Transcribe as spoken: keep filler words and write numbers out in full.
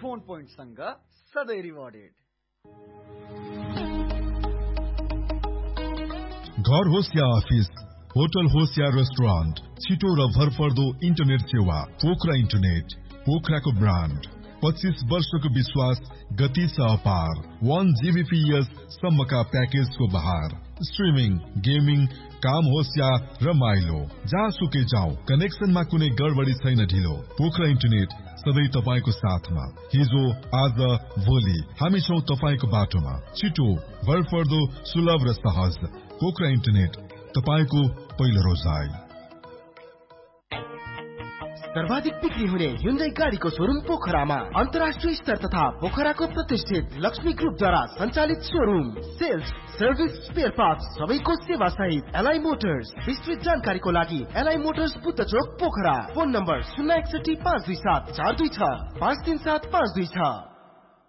Phone पोइन्टसँग सधैँ rewarded. घर होस् या अफिस, होटल होस् या रेस्टुरेन्ट, छिटो र भरपर्दो इन्टरनेट सेवा पोखरा इन्टरनेट। पोखराको ब्रान्ड, पच्चीस वर्षको विश्वास, गति छ अपार। वन जीबीपीएस सम्मका प्याकेजको बहार। स्ट्रिमिङ, गेमिङ, काम होस् या रमाइलो, जहाँसुकै जाउँ कनेक्सनमा कुनै गडबडी छैन ढिलो। पोखरा इन्टरनेट सधैँ तपाईको साथमा। हिजो आज भोलि हामी छौं तपाईको बाटोमा। छिटो, भरपर्दो, सुलभ र सहज। पोखरा इन्टरनेट, तपाईको पहिलो रोजाइ। सर्वाधिक बिक्री हुने Hyundai गाडीको शोरूम पोखरामा अन्तर्राष्ट्रिय स्तर तथा पोखराको प्रतिष्ठित लक्ष्मी ग्रुपद्वारा सञ्चालित showroom. Sales, service, spare parts सबैको सेवा सहित एलआई मोटर्स। विस्तृत जानकारीको लागि एलआई मोटर्स बुद्ध चोक पोखरा। फोन नम्बर शून्य एकसठी पाँच दुई सात चार दुई छ पाँच तीन सात पाँच दुई छ।